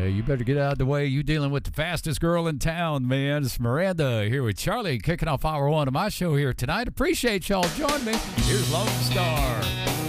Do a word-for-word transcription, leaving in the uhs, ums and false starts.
you better get out of the way. You dealing with the fastest girl in town, man. It's Miranda here with Charlie, kicking off hour one of my show here tonight. Appreciate y'all joining me. Here's Lone Star.